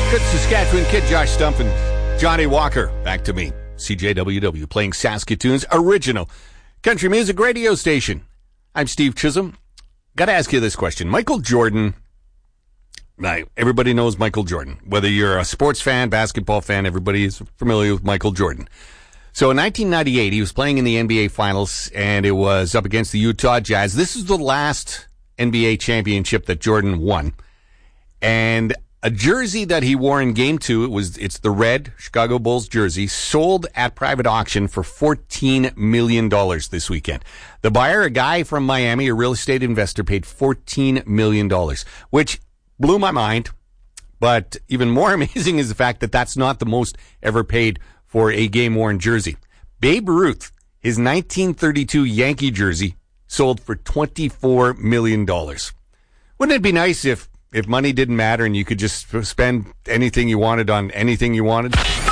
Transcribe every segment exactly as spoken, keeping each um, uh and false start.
Good Saskatchewan kid, Josh Stump and Johnny Walker. Back to me, C J W W, playing Saskatoon's original country music radio station. I'm Steve Chisholm. Got to ask you this question. Michael Jordan, right, everybody knows Michael Jordan. Whether you're a sports fan, basketball fan, everybody is familiar with Michael Jordan. So in nineteen ninety-eight, he was playing in the N B A Finals, and it was up against the Utah Jazz. This is the last N B A championship that Jordan won. And a jersey that he wore in game two, it was, it's the red Chicago Bulls jersey, sold at private auction for fourteen million dollars this weekend. The buyer, a guy from Miami, a real estate investor, paid fourteen million dollars, which blew my mind. But even more amazing is the fact that that's not the most ever paid for a game-worn jersey. Babe Ruth, his nineteen thirty-two Yankee jersey, sold for twenty-four million dollars. Wouldn't it be nice if If money didn't matter and you could just spend anything you wanted on anything you wanted?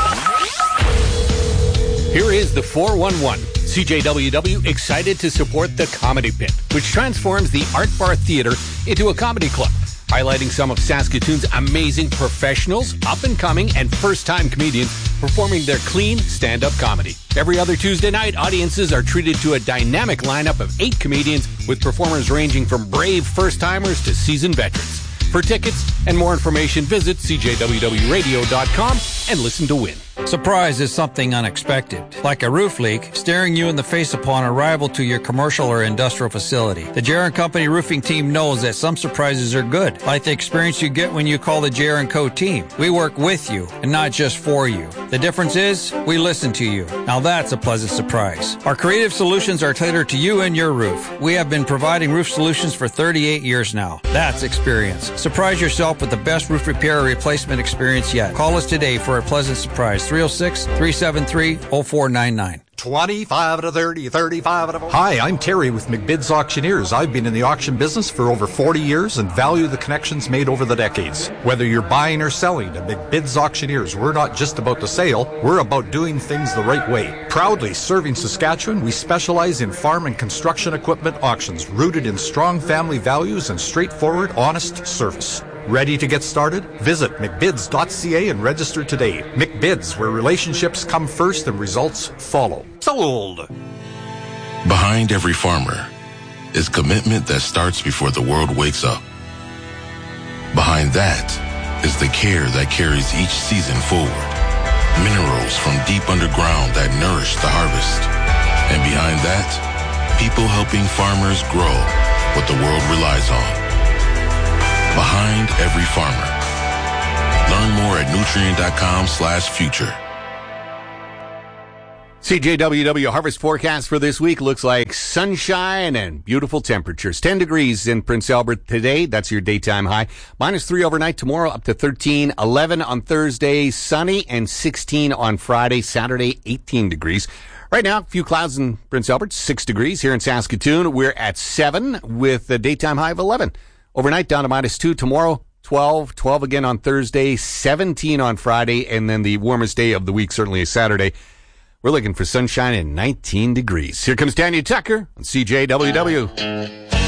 Here is the four one one. C J W W excited to support the Comedy Pit, which transforms the Art Bar Theater into a comedy club, highlighting some of Saskatoon's amazing professionals, up-and-coming, and first-time comedians performing their clean stand-up comedy. Every other Tuesday night, audiences are treated to a dynamic lineup of eight comedians with performers ranging from brave first-timers to seasoned veterans. For tickets and more information, visit c j w w radio dot com and listen to win. Surprise is something unexpected, like a roof leak staring you in the face upon arrival to your commercial or industrial facility. The J R and Company roofing team knows that some surprises are good, like the experience you get when you call the J R and Co team. We work with you and not just for you. The difference is we listen to you. Now that's a pleasant surprise. Our creative solutions are tailored to you and your roof. We have been providing roof solutions for thirty-eight years now. That's experience. Surprise yourself with the best roof repair or replacement experience yet. Call us today for a pleasant surprise. three oh six, three seven three, oh four nine nine. twenty-five to thirty, thirty-five to forty. Hi, I'm Terry with McBid's Auctioneers. I've been in the auction business for over forty years and value the connections made over the decades. Whether you're buying or selling, at McBid's Auctioneers, we're not just about the sale, we're about doing things the right way. Proudly serving Saskatchewan, we specialize in farm and construction equipment auctions rooted in strong family values and straightforward, honest service. Ready to get started? Visit mcbids dot c a and register today. McBids, where relationships come first and results follow. Sold! Behind every farmer is commitment that starts before the world wakes up. Behind that is the care that carries each season forward. Minerals from deep underground that nourish the harvest. And behind that, people helping farmers grow what the world relies on. Behind every farmer. Learn more at nutrient dot com slash future. C J W W harvest forecast for this week looks like sunshine and beautiful temperatures. ten degrees in Prince Albert today. That's your daytime high. Minus three overnight tomorrow, up to thirteen. eleven on Thursday, sunny, and sixteen on Friday. Saturday, eighteen degrees. Right now, a few clouds in Prince Albert, six degrees. Here in Saskatoon, we're at seven with a daytime high of eleven. Overnight down to minus two. Tomorrow, twelve. twelve again on Thursday, seventeen on Friday, and then the warmest day of the week certainly is Saturday. We're looking for sunshine and nineteen degrees. Here comes Tanya Tucker on C J W W.